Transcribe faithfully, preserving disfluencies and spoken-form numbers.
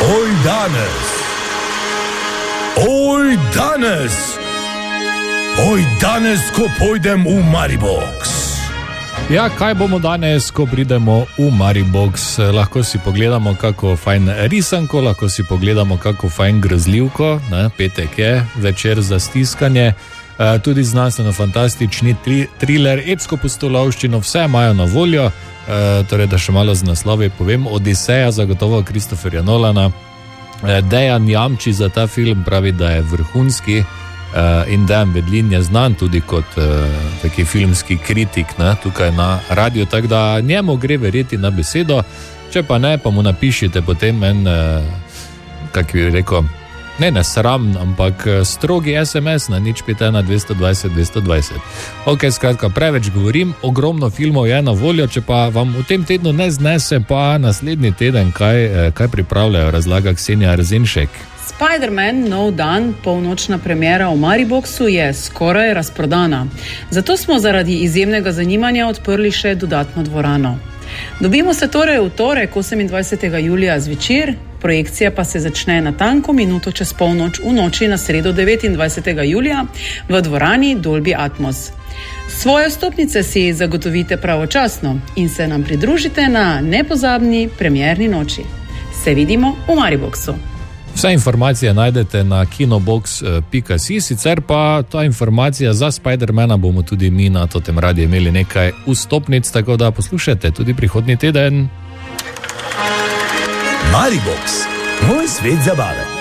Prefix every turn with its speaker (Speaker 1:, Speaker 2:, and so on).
Speaker 1: Oj danes, oj danes, oj danes, ko pojdem v Maribox.
Speaker 2: Ja, kaj bomo danes, ko pridemo v Maribox? Lahko si pogledamo kako fajn risanko, lahko si pogledamo kako fajn grozljivko, ne? Petek je, večer za stiskanje, e, tudi znanstveno-fantastični tri, thriller, epsko pustolovščino, vse imajo na voljo. E, torej, da še malo z naslovi povem, Odiseja, zagotovo Christopherja Nolana. E, Dejan jamči za ta film, pravi, da je vrhunski. Uh, in Dejan Vedlin je znan tudi kot uh, taki filmski kritik, ne, tukaj na radiju, tako da njemu gre verjeti na besedo, če pa ne, pa mu napišite potem en, uh, kak bi rekel, ne ne sram, ampak strogi es em es na nič pet ena dvesto dvajset dvesto dvajset. Ok, skratka, preveč govorim, ogromno filmov je na voljo, če pa vam v tem tednu ne znese, pa naslednji teden, kaj, kaj pripravljajo, razlaga Ksenija Rzenšek.
Speaker 3: Spider-Man Nov dan, polnočna premiera v Mariboxu je skoraj razprodana. Zato smo zaradi izjemnega zanimanja odprli še dodatno dvorano. Dobimo se torej v torek osemindvajsetega julija zvečer, projekcija pa se začne na tanko minuto čez polnoč v noči na sredo devetindvajsetega julija v dvorani Dolby Atmos. Svoje stopnice si zagotovite pravočasno in se nam pridružite na nepozabni premierni noči. Se vidimo v Mariboxu.
Speaker 2: Vse informacije najdete na kinobox pika si, sicer pa ta informacija za Spidermana bomo tudi mi na Totem Radiu imeli nekaj vstopnic, tako da poslušajte tudi prihodnji teden.
Speaker 1: Maribox, moj svet zabave.